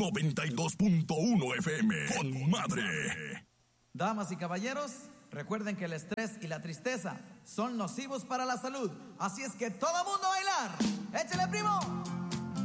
92.1 FM. Con madre. Damas y caballeros, recuerden que el estrés y la tristeza son nocivos para la salud. Así es que todo mundo a bailar. ¡Échale, primo!